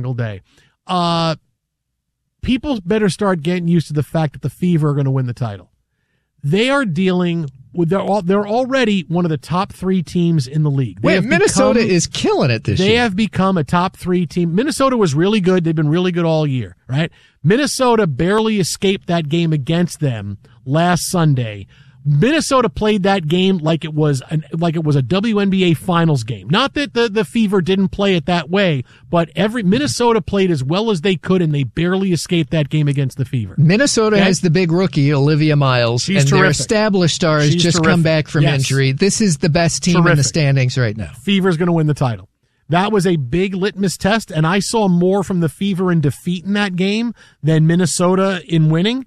single day. People better start getting used to the fact that the Fever are going to win the title. They are dealing with, they're already one of the top 3 teams in the league. Minnesota is killing it this year. They have become a top 3 team. Minnesota was really good. They've been really good all year, right? Minnesota barely escaped that game against them last Sunday. Minnesota played that game like it was a WNBA finals game. Not that the Fever didn't play it that way, but Minnesota played as well as they could, and they barely escaped that game against the Fever. Minnesota has the big rookie, Olivia Miles, She's and terrific. Their established stars She's just terrific. come back from injury. This is the best team in the standings right now. Fever's going to win the title. That was a big litmus test, and I saw more from the Fever in defeat in that game than Minnesota in winning.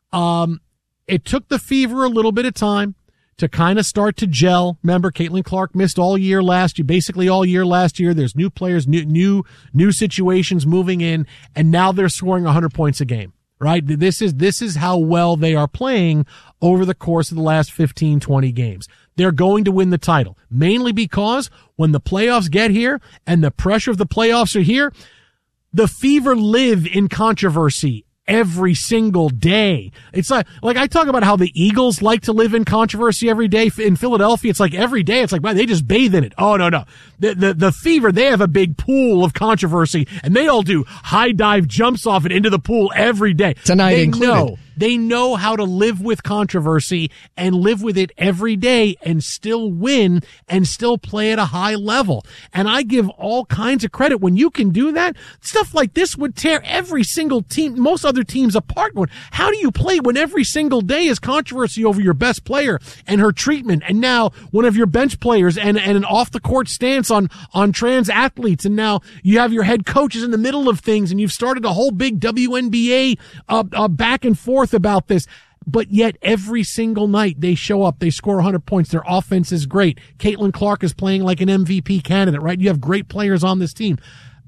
It took the Fever a little bit of time to kind of start to gel. Remember, Caitlin Clark missed all year last year, basically all year last year. There's new players, new situations moving in, and now they're scoring 100 points a game, right? This is how well they are playing over the course of the last 15, 20 games. They're going to win the title, mainly because when the playoffs get here and the pressure of the playoffs are here, the Fever live in controversy every single day. It's like I talk about how the Eagles like to live in controversy every day. In Philadelphia, it's like every day. It's like, man, they just bathe in it. Oh, no. The Fever, they have a big pool of controversy, and they all do high dive jumps off it into the pool every day. Tonight included. They know how to live with controversy and live with it every day and still win and still play at a high level. And I give all kinds of credit when you can do that. Stuff like this would tear every single team, most other teams apart. How do you play when every single day is controversy over your best player and her treatment, and now one of your bench players and an off the court stance on trans athletes, and now you have your head coaches in the middle of things, and you've started a whole big WNBA back and forth about this. But yet every single night they show up, they score 100 points, their offense is great. Caitlin Clark is playing like an MVP candidate, right? You have great players on this team.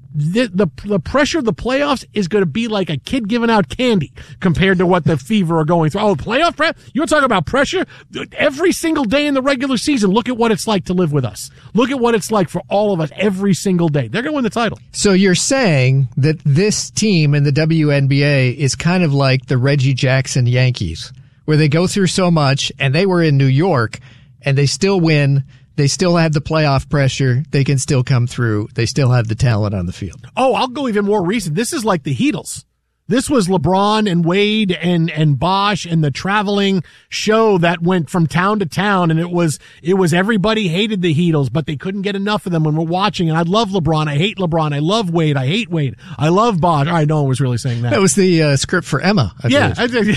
The pressure of the playoffs is going to be like a kid giving out candy compared to what the Fever are going through. Oh, playoff prep? You want to talk about pressure? Every single day in the regular season, look at what it's like to live with us. Look at what it's like for all of us every single day. They're going to win the title. So you're saying that this team in the WNBA is kind of like the Reggie Jackson Yankees, where they go through so much, and they were in New York, and they still win. They still have the playoff pressure. They can still come through. They still have the talent on the field. Oh, I'll go even more recent. This is like the Heatles. This was LeBron and Wade and Bosh and the traveling show that went from town to town, and it was everybody hated the Heatles, but they couldn't get enough of them when we're watching. And I love LeBron. I hate LeBron. I love Wade. I hate Wade. I love Bosh. All right, no one was really saying that. That was the script for Emma. Yeah,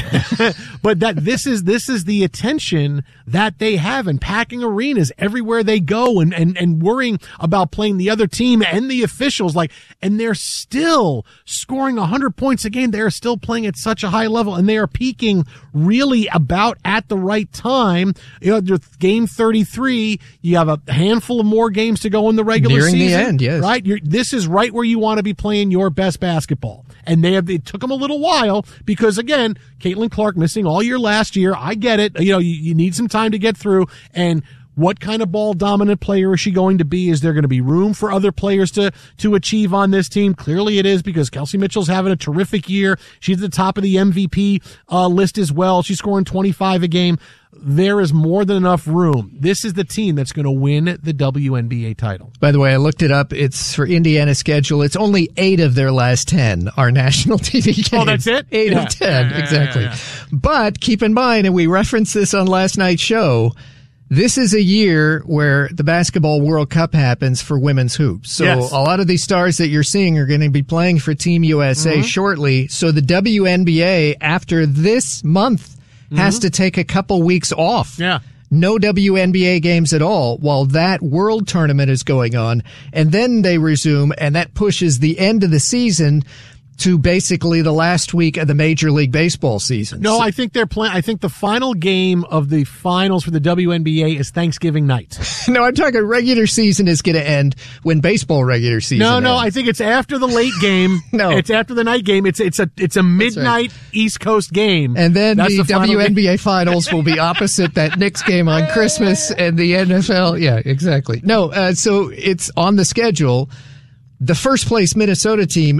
but this is the attention that they have, and packing arenas everywhere they go, and worrying about playing the other team and the officials, and they're still scoring 100 points a game. They are still playing at such a high level, and they are peaking really about at the right time. You know, game 33, you have a handful of more games to go in the regular season. Nearing the end, yes. Right? This is right where you want to be playing your best basketball. And it took them a little while because, again, Caitlin Clark missing all year last year. I get it. You know, you need some time to get through, and what kind of ball dominant player is she going to be? Is there going to be room for other players to achieve on this team? Clearly it is, because Kelsey Mitchell's having a terrific year. She's at the top of the MVP list as well. She's scoring 25 a game. There is more than enough room. This is the team that's going to win the WNBA title. By the way, I looked it up. It's for Indiana's schedule. It's only 8 of their last 10 are national TV games. Oh, that's it? 8 of 10, exactly. Yeah. But keep in mind, and we referenced this on last night's show, this is a year where the Basketball World Cup happens for women's hoops. So a lot of these stars that you're seeing are going to be playing for Team USA shortly. So the WNBA, after this month, has to take a couple weeks off. Yeah. No WNBA games at all while that World Tournament is going on. And then they resume, and that pushes the end of the season to basically the last week of the Major League Baseball season. No, I think they're playing. I think the final game of the finals for the WNBA is Thanksgiving night. No, I'm talking regular season is going to end when baseball regular season ends. No, I think it's after the late game. No, it's after the night game. It's a midnight East Coast game, and then the WNBA finals will be opposite that Knicks game on Christmas and the NFL. Yeah, exactly. No, so it's on the schedule. The first place Minnesota team